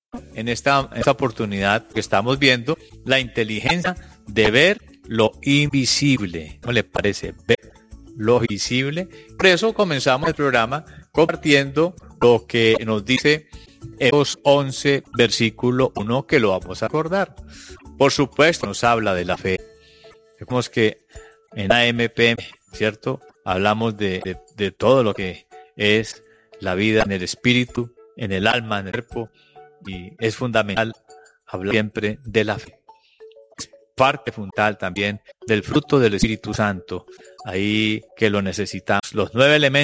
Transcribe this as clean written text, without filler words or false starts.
en esta oportunidad que estamos viendo, la inteligencia de ver lo invisible. ¿Cómo le parece? Ver lo visible. Por eso comenzamos el programa compartiendo lo que nos dice Hebreos 11, versículo 1, que lo vamos a acordar. Por supuesto, nos habla de la fe. Vemos que en AMPM, ¿cierto? Hablamos de todo lo que es la vida en el espíritu, en el alma, en el cuerpo, y es fundamental hablar siempre de la fe. Es parte fundamental también del fruto del Espíritu Santo, ahí que lo necesitamos. Los 9 elementos